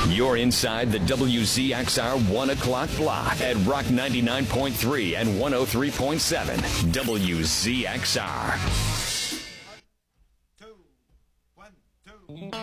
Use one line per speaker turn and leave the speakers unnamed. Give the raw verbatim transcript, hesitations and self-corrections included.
You're inside the W Z X R one o'clock block at Rock ninety-nine point three and one oh three point seven W Z X R.
One, two, one, two.